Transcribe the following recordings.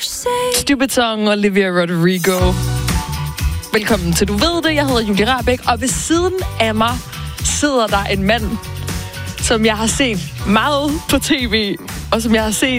Stupid Song, Olivia Rodrigo. Velkommen til Du Ved Det. Jeg hedder Julie Rahbek, og ved siden af mig sidder der en mand, som jeg har set meget på tv, og som jeg har set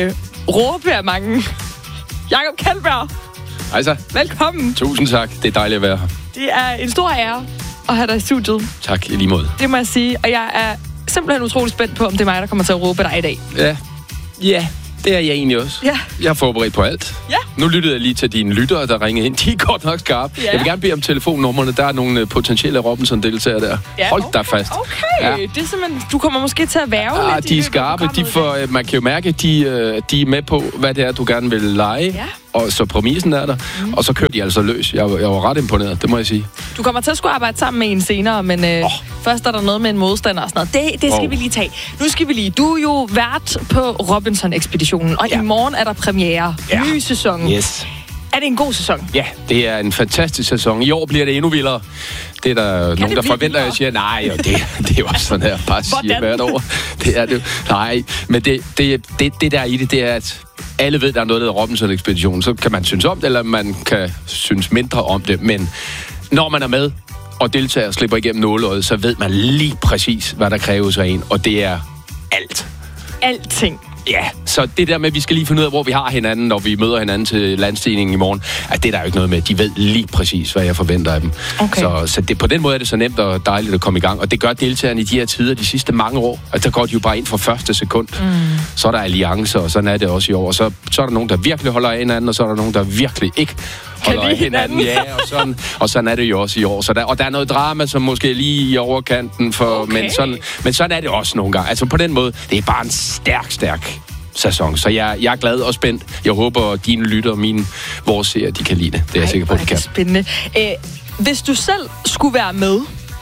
råbe af mange. Jakob Kjeldberg. Hej så. Velkommen. Tusind tak. Det er dejligt at være her. Det er en stor ære at have dig i studiet. Tak, i lige måde. Det må jeg sige, og jeg er simpelthen utrolig spændt på, om det er mig, der kommer til at råbe dig i dag. Ja, det er jeg egentlig også. Ja. Jeg er forberedt på alt. Ja. Nu lyttede jeg lige til dine lyttere, der ringede ind. De er godt nok skarpe. Ja. Jeg vil gerne bede om telefonnummerne. Der er nogle potentielle Robinson-deltagere der. Ja, Hold dig fast. Okay, ja. Det er simpelthen... Du kommer måske til at værve lidt. De er skarpe. Man kan jo mærke, at de er med på, hvad det er, du gerne vil lege. Ja. Og så præmissen er der. Og så kører de altså løs. Jeg var ret imponeret, det må jeg sige. Du kommer til at skulle arbejde sammen med en senere, men først er der noget med en modstander og sådan noget. Det skal vi lige tage. Nu skal vi lige... Du er jo vært på Robinson-ekspeditionen, og i morgen er der premiere. Ja. Ny sæson. Yes. Er det en god sæson? Ja, det er en fantastisk sæson. I år bliver det endnu vildere. Det er der nogen, der forventer, at jeg siger, nej, og det er jo sådan her, bare siger hvert år. Det er det. Nej, men det der i det er, at alle ved, der er noget, der hedder Robinson-ekspeditionen. Så kan man synes om det, eller man kan synes mindre om det. Men når man er med og deltager og slipper igennem nåleøjet, så ved man lige præcis, hvad der kræves af en. Og det er alt. Alting. Ja, så det der med, at vi skal lige finde ud af, hvor vi har hinanden, når vi møder hinanden til landstigningen i morgen, at det er der jo ikke noget med. De ved lige præcis, hvad jeg forventer af dem. Okay. Så det, på den måde er det så nemt og dejligt at komme i gang. Og det gør deltagerne i de her tider, de sidste mange år. Og der går de jo bare ind fra første sekund. Så er der alliancer, og sådan er det også i år. Og så er der nogen, der virkelig holder af hinanden, og så er der nogen, der virkelig ikke holder af hinanden. Ja, og sådan er det jo også i år. Så der er noget drama, som måske er lige i overkanten, men sådan er det også nogle gange. Altså på den måde, det er bare en stærk sæson. Så jeg er glad og spændt. Jeg håber, at dine lytter, vores seere, de kan lide det. Det er jeg sikker på, at de kan. Spændende. Hvis du selv skulle være med,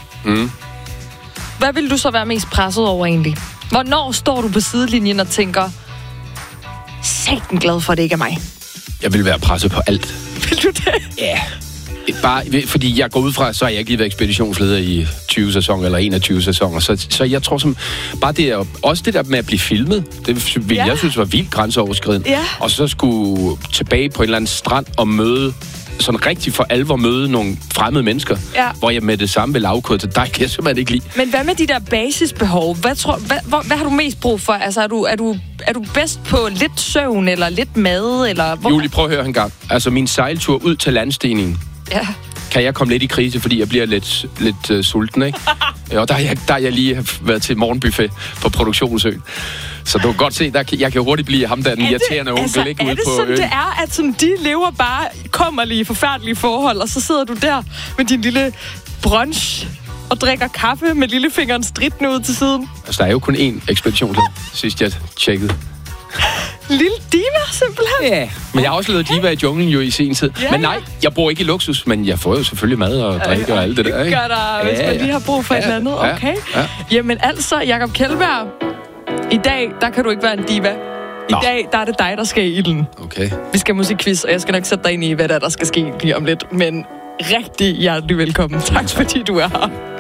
hvad vil du så være mest presset over egentlig? Hvornår står du på sidelinjen og tænker, sætten glad for, at det ikke er mig? Jeg vil være presset på alt. Vil du det? Ja. Bare fordi jeg går ud fra, så har jeg ikke lige været ekspeditionsleder i 20 sæsoner eller 21 sæsoner. Så jeg tror som bare det er også det der med at blive filmet. Det jeg synes var vildt grænseoverskridende. Ja. Og så skulle tilbage på en eller anden strand og møde sådan rigtig for alvor møde nogle fremmede mennesker, hvor jeg med det samme vil afkode til dig, kan jeg simpelthen ikke lide. Men hvad med de der basisbehov? Hvad har du mest brug for? Altså, er du bedst på lidt søvn, eller lidt mad, eller... Julie, prøv at høre en gang. Altså, min sejltur ud til landstigningen, kan jeg komme lidt i krise, fordi jeg bliver lidt sulten, ikke? Og der er jeg lige været til morgenbuffet på Produktionsøen. Så du kan godt se, jeg kan hurtigt blive ham, der er den irriterende onkel, ikke? Er det sådan, det er, at sådan, de lever bare kummerlige, forfærdelige forhold, og så sidder du der med din lille brunch og drikker kaffe med lillefingeren stridtende ud til siden? Altså, der er jo kun én ekspedition, sidst jeg tjekkede. Lille diva, simpelthen? Ja, men jeg har også lavet diva i junglen jo i sin tid. Ja, men nej, jeg bor ikke i luksus, men jeg får jo selvfølgelig mad og drikke og alt det der, ikke? Det gør der, hvis man lige har brug for et eller andet. Okay. Ja. Jamen altså, Jakob Kjeldberg, i dag, der kan du ikke være en diva. I dag, der er det dig, der skal i ilden. Okay. Vi skal musikquiz, og jeg skal nok sætte dig ind i, hvad der skal ske lige om lidt. Men rigtig hjertelig velkommen. Tak fordi du er her.